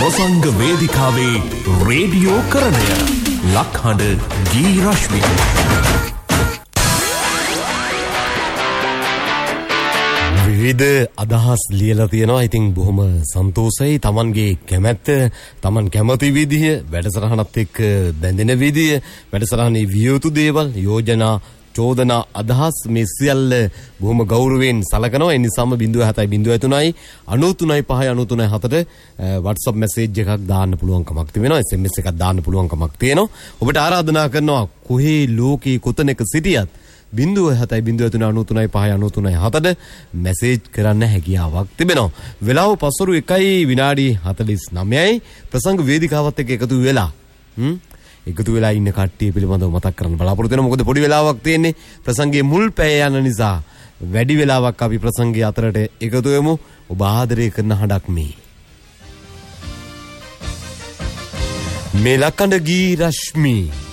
ප්‍රසංග වේදිකාවේ radio කරණය ලක්හඬ ගී රශ්මිය විවිධ අදහස් ලියලා තියෙනවා. ඉතින් බොහොම සන්තෝෂයි. Tamanගේ කැමැත්ත, Taman කැමති විදිය, වැඩසටහනත් එක්ක බැඳෙන විදිය, වැඩසටහනේ වියුතු දේවල්, යෝජනා, චෝදනා, අදහස් මේ සියල්ල බොහොම ගෞරවයෙන් සලකනවා. ඒ නිසාම 0703යි 935යි 937ට WhatsApp message එකක් දාන්න පුළුවන් කමක් තියෙනවා. SMS එකක් දාන්න පුළුවන් කමක් තියෙනවා. ඔබට ආරාධනා කරනවා කොහේ ලෝකේ කොතනක සිටියත් 0703935993 මැසේජ් කරන්න හැකියාවක් තිබෙනවා. වෙලාව පසුරු 1යි විනාඩි 49යි. ප්‍රසංග වේදිකාවත් එක්ක එකතු වෙලා ඉන්න කට්ටිය පිළිබඳව මතක් කරන්න බලාපොරොත්තු වෙනවා. මොකද පොඩි වෙලාවක් තියෙන්නේ. ප්‍රසංගයේ මුල් පැය යන නිසා වැඩි වෙලාවක් අපි ප්‍රසංගයේ අතරට එකතු වෙමු. ඔබ ආදරය කරන හඬක් මේ ලක්කඬ ගී රශ්මි